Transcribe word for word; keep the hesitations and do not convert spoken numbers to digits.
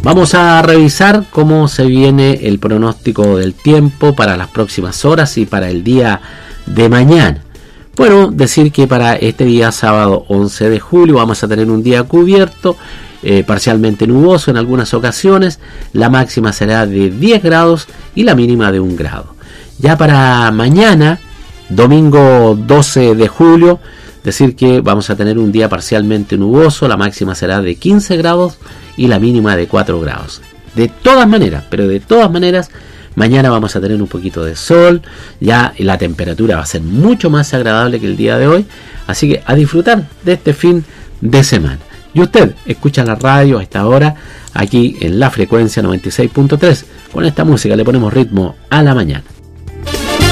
Vamos a revisar cómo se viene el pronóstico del tiempo para las próximas horas y para el día de mañana. Bueno, decir que para este día sábado once de julio vamos a tener un día cubierto, eh, parcialmente nuboso en algunas ocasiones. La máxima será de diez grados y la mínima de un grado. Ya para mañana, domingo doce de julio, decir que vamos a tener un día parcialmente nuboso, la máxima será de quince grados y la mínima de cuatro grados. De todas maneras, pero de todas maneras, mañana vamos a tener un poquito de sol, ya la temperatura va a ser mucho más agradable que el día de hoy, así que a disfrutar de este fin de semana. Y usted escucha la radio a esta hora, aquí en la frecuencia noventa y seis punto tres, con esta música le ponemos ritmo a la mañana.